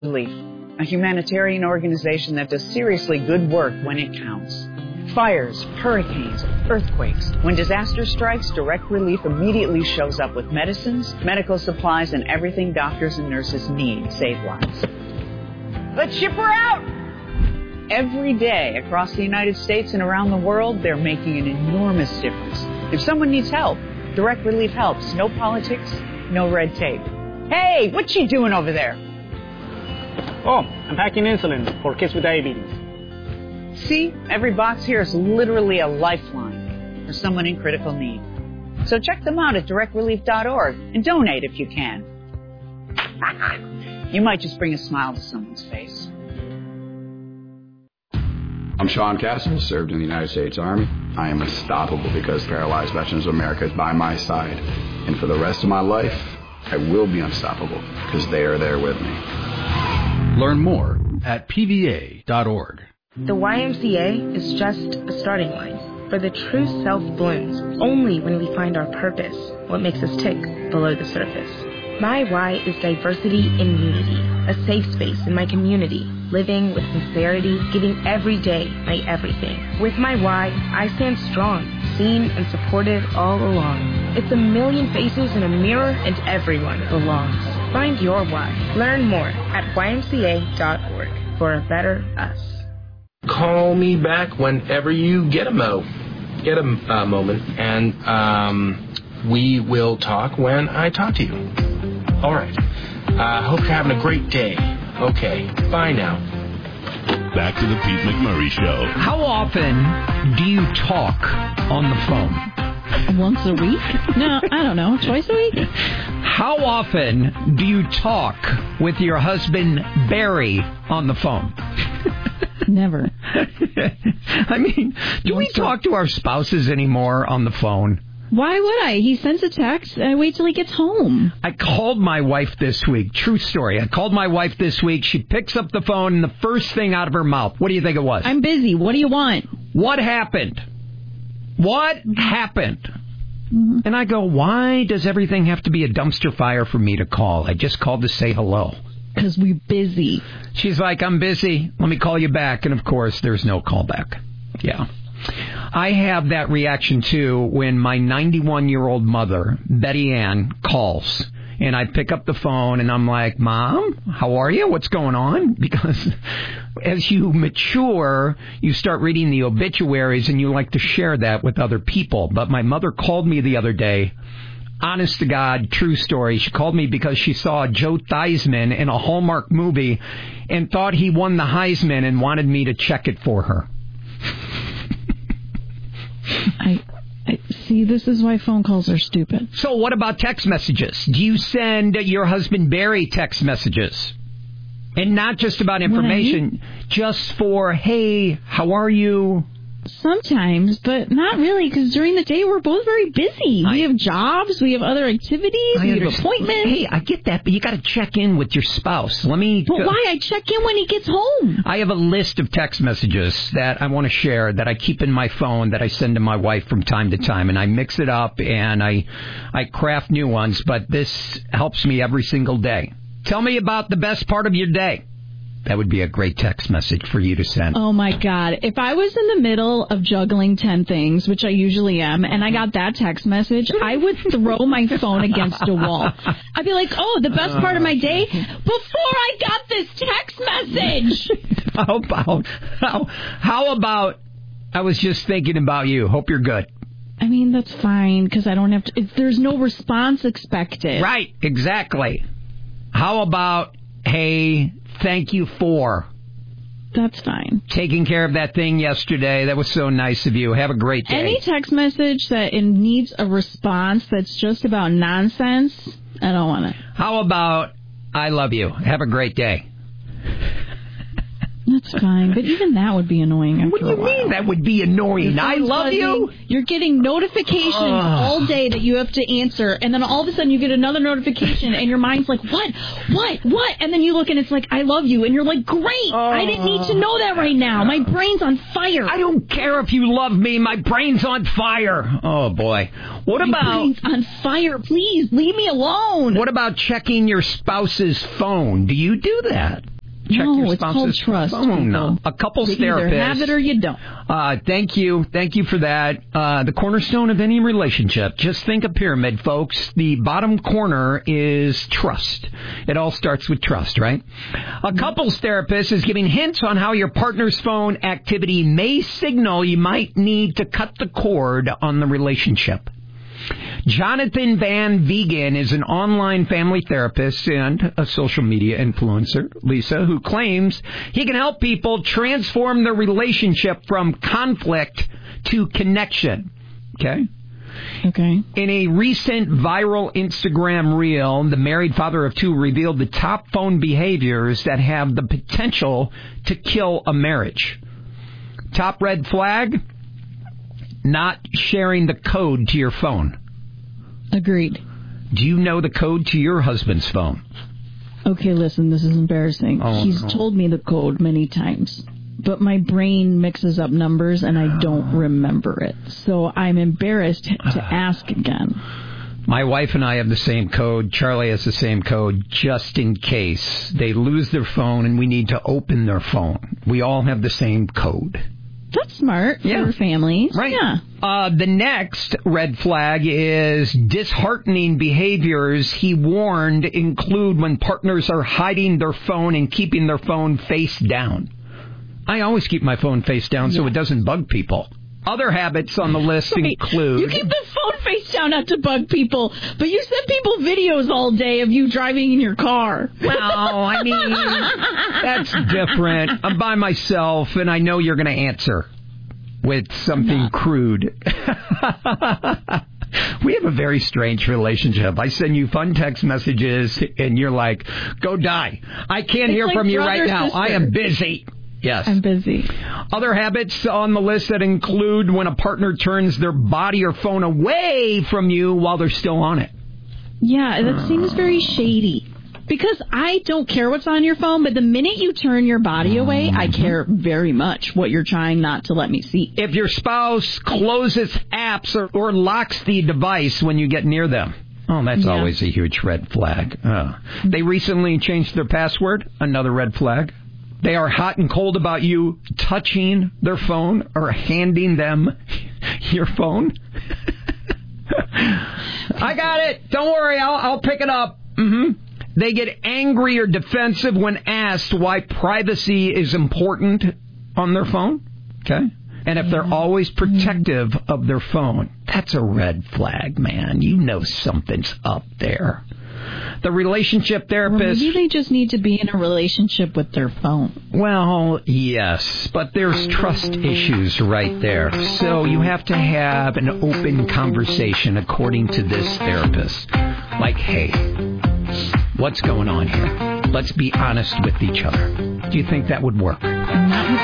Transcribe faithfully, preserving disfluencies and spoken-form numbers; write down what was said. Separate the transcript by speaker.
Speaker 1: Relief, a humanitarian organization that does seriously good work when it counts. Fires, hurricanes, earthquakes. When disaster strikes, Direct Relief immediately shows up with medicines, medical supplies, and everything doctors and nurses need to save lives. Let's ship her out! Every day across the United States and around the world, they're making an enormous difference. If someone needs help, Direct Relief helps. No politics, no red tape. Hey, what's she doing over there?
Speaker 2: Oh, I'm packing insulin for kids with diabetes.
Speaker 1: See, every box here is literally a lifeline for someone in critical need. So check them out at direct relief dot org and donate if you can. You might just bring a smile to someone's face.
Speaker 3: I'm Sean Castle, served in the United States Army. I am unstoppable because Paralyzed Veterans of America is by my side. And for the rest of my life, I will be unstoppable because they are there with me.
Speaker 4: Learn more at P V A dot org.
Speaker 5: The Y M C A is just a starting line, for the true self blooms only when we find our purpose, what makes us tick below the surface. My Y is diversity in unity, a safe space in my community, living with sincerity, giving every day my everything. With my Y, I stand strong, seen and supported all along. It's a million faces in a mirror and everyone belongs. Find your Y. Learn more at Y M C A dot org for a better us.
Speaker 6: Call me back whenever you get a mo, get a uh, moment, and um, we will talk when I talk to you. All right. Uh, hope you're having a great day. Okay. Bye now.
Speaker 7: Back to the Pete McMurray Show.
Speaker 8: How often do you talk on the phone?
Speaker 9: Once a week? No, I don't know. Twice a week?
Speaker 8: How often do you talk with your husband, Barry, on the phone?
Speaker 9: Never.
Speaker 8: I mean, do we talk to our spouses anymore on the phone?
Speaker 9: Why would I? He sends a text, and I wait till he gets home.
Speaker 8: I called my wife this week. True story. I called my wife this week. She picks up the phone, and the first thing out of her mouth, what do you think it was?
Speaker 9: I'm busy. What do you want?
Speaker 8: What happened? What happened?
Speaker 9: Mm-hmm.
Speaker 8: And I go, why does everything have to be a dumpster fire for me to call? I just called to say hello.
Speaker 9: Because we're busy.
Speaker 8: She's like, I'm busy. Let me call you back. And, of course, there's no call back. Yeah. I have that reaction, too, when my ninety-one-year-old mother, Betty Ann, calls. And I pick up the phone, and I'm like, Mom, how are you? What's going on? Because as you mature, you start reading the obituaries, and you like to share that with other people. But my mother called me the other day. Honest to God, true story. She called me because she saw Joe Theismann in a Hallmark movie and thought he won the Heisman and wanted me to check it for her.
Speaker 9: I, I see, this is why phone calls are stupid.
Speaker 8: So what about text messages? Do you send your husband Barry text messages? And not just about information, just for, hey, how are you?
Speaker 9: Sometimes, but not really, because during the day we're both very busy.
Speaker 8: I,
Speaker 9: we have jobs, we have other activities,
Speaker 8: I
Speaker 9: we have
Speaker 8: understand.
Speaker 9: appointments.
Speaker 8: Hey, I get that, but you got to check in with your spouse. Let me.
Speaker 9: But why? I check in when he gets home.
Speaker 8: I have a list of text messages that I want to share that I keep in my phone that I send to my wife from time to time, and I mix it up and I, I craft new ones. But this helps me every single day. Tell me about the best part of your day. That would be a great text message for you to send.
Speaker 9: Oh, my God. If I was in the middle of juggling ten things, which I usually am, and I got that text message, I would throw my phone against a wall. I'd be like, oh, the best part of my day? Before I got this text message!
Speaker 8: How about, how, how about, I was just thinking about you. Hope you're good.
Speaker 9: I mean, that's fine, because I don't have to, if there's no response expected.
Speaker 8: Right, exactly. How about, hey, thank you for
Speaker 9: That's fine.
Speaker 8: taking care of that thing yesterday. That was so nice of you. Have a great day.
Speaker 9: Any text message that it needs a response that's just about nonsense, I don't want it.
Speaker 8: How about, I love you. Have a great day.
Speaker 9: That's fine, but even that would be annoying after
Speaker 8: What do you
Speaker 9: a while.
Speaker 8: mean that would be annoying? I love
Speaker 9: buzzing,
Speaker 8: you.
Speaker 9: You're getting notifications
Speaker 8: Ugh.
Speaker 9: all day that you have to answer, and then all of a sudden you get another notification, and your mind's like, what? What? What? And then you look and it's like, I love you, and you're like, great!
Speaker 8: Uh,
Speaker 9: I didn't need to know that right now. My brain's on fire.
Speaker 8: I don't care if you love me. My brain's on fire. Oh, boy. What
Speaker 9: My
Speaker 8: about...
Speaker 9: brain's on fire. Please, leave me alone.
Speaker 8: What about checking your spouse's phone? Do you do that? Check
Speaker 9: no,
Speaker 8: your
Speaker 9: it's called
Speaker 8: spouse's
Speaker 9: trust.
Speaker 8: phone.
Speaker 9: People.
Speaker 8: A couple's
Speaker 9: you
Speaker 8: therapist.
Speaker 9: either have it or you don't.
Speaker 8: Uh, thank you. Thank you for that. Uh, the cornerstone of any relationship. Just think a pyramid, folks. The bottom corner is trust. It all starts with trust, right? A couple's therapist is giving hints on how your partner's phone activity may signal you might need to cut the cord on the relationship. Jonathan Van Vegan is an online family therapist and a social media influencer, Lisa, who claims he can help people transform their relationship from conflict to connection. Okay?
Speaker 9: Okay.
Speaker 8: In a recent viral Instagram reel, the married father of two revealed the top phone behaviors that have the potential to kill a marriage. Top red flag? Not sharing the code to your phone.
Speaker 9: Agreed.
Speaker 8: Do you know the code to your husband's phone?
Speaker 9: Okay, listen, this is embarrassing.
Speaker 8: Oh,
Speaker 9: He's
Speaker 8: no.
Speaker 9: told me the code many times, but my brain mixes up numbers and I don't remember it. So I'm embarrassed to ask again.
Speaker 8: My wife and I have the same code. Charlie has the same code, just in case they lose their phone and we need to open their phone. We all have the same code.
Speaker 9: That's smart
Speaker 8: Yeah.
Speaker 9: for families.
Speaker 8: Right.
Speaker 9: Yeah.
Speaker 8: Uh, the next red flag is disheartening behaviors he warned include when partners are hiding their phone and keeping their phone face down. I always keep my phone face down so it doesn't bug people. Other habits on the list
Speaker 9: Wait,
Speaker 8: include...
Speaker 9: You keep the phone face down not to bug people, but you send people videos all day of you driving in your car.
Speaker 8: Well, I mean, that's different. I'm by myself, and I know you're going to answer with something crude. We have a very strange relationship. I send you fun text messages, and you're like, go die. I can't
Speaker 9: It's
Speaker 8: hear
Speaker 9: like
Speaker 8: from you right
Speaker 9: brother,
Speaker 8: now.
Speaker 9: sister.
Speaker 8: I am busy. Yes.
Speaker 9: I'm busy.
Speaker 8: Other habits on the list that include when a partner turns their body or phone away from you while they're still on it.
Speaker 9: Yeah, that seems very shady. Because I don't care what's on your phone, but the minute you turn your body away, I care very much what you're trying not to let me see.
Speaker 8: If your spouse closes apps or, or locks the device when you get near them. Oh, that's
Speaker 9: Yeah.
Speaker 8: always a huge red flag. Oh. They recently changed their password. Another red flag. They are hot and cold about you touching their phone or handing them your phone. I got it. Don't worry. I'll, I'll pick it up. Mm-hmm. They get angry or defensive when asked why privacy is important on their phone. Okay. And if they're always protective of their phone, that's a red flag, man. You know something's up there. The relationship therapist...
Speaker 9: Well, maybe they just need to be in a relationship with their phone.
Speaker 8: Well, yes, but there's trust issues right there. So you have to have an open conversation according to this therapist. Like, hey, what's going on here? Let's be honest with each other. Do you think that would work?
Speaker 9: Not